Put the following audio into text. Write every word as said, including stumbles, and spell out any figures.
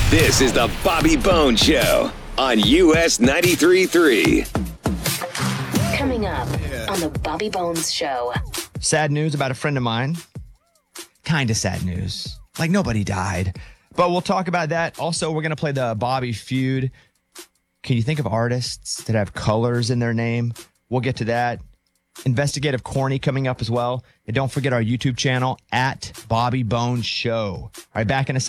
This is the Bobby Bones Show on U S ninety-three point three. Coming up on the Bobby Bones Show. Sad news about a friend of mine. Kind of sad news. Like nobody died. But we'll talk about that. Also, we're going to play the Bobby Feud. Can you think of artists that have colors in their name? We'll get to that. Investigative Corny coming up as well. And don't forget our YouTube channel at Bobby Bones Show. All right, back in a second.